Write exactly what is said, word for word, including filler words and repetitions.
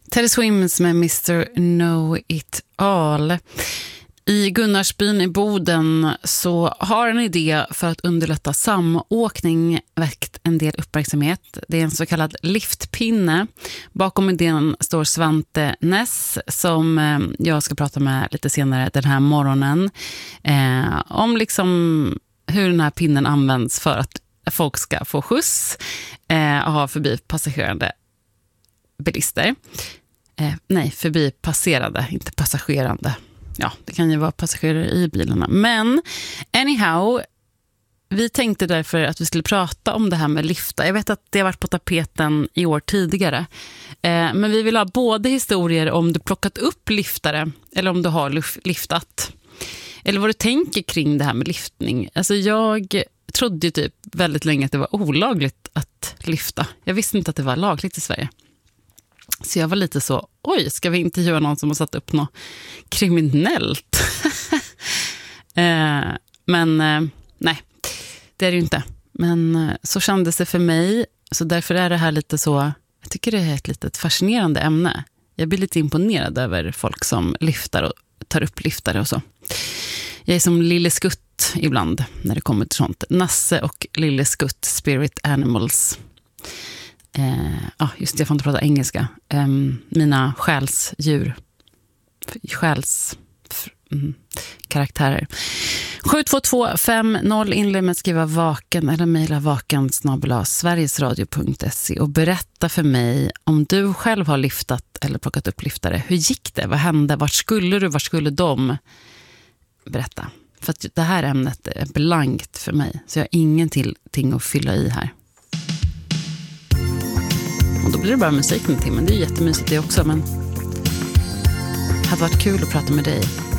Teddy Swims med mister Know It All. I Gunnarsbyn i Boden så har en idé för att underlätta samåkning väckt en del uppmärksamhet. Det är en så kallad liftpinne. Bakom idén står Svante Ness som jag ska prata med lite senare den här morgonen. Eh, om liksom hur den här pinnen används för att folk ska få skjuts eh, och ha förbi passagerande bilister. Eh, nej, förbi passerade, inte passagerande. Ja, det kan ju vara passagerare i bilarna. Men anyhow, vi tänkte därför att vi skulle prata om det här med lifta. Jag vet att det har varit på tapeten i år tidigare. Eh, men vi vill ha både historier om du plockat upp liftare eller om du har liftat. Eller vad du tänker kring det här med liftning. Alltså jag trodde ju typ väldigt länge att det var olagligt att lifta. Jag visste inte att det var lagligt i Sverige. Så jag var lite så, oj, ska vi intervjua någon som har satt upp något kriminellt? eh, men eh, nej, det är det ju inte. Men eh, så kändes det för mig. Så därför är det här lite så, jag tycker det är ett litet fascinerande ämne. Jag blir lite imponerad över folk som lyftar och tar upp liftare och så. Jag är som Lille Skutt ibland när det kommer till sånt. Nasse och Lille Skutt, Spirit Animals. Eh, ah, just det, jag får inte prata engelska. Eh, mina själsdjur. Själs... Mm, karaktärer. sju två två fem noll inled med att skriva vaken eller mejla vaken snabel-a sverigesradio punkt se och berätta för mig om du själv har liftat eller plockat upp liftare. Hur gick det? Vad hände? Vart skulle du? Vart skulle de? Berätta. För att det här ämnet är blankt för mig. Så jag har ingenting att fylla i här. Och då blir det bara musik med timmen. Det är jättemysigt det också, men det hade varit kul att prata med dig.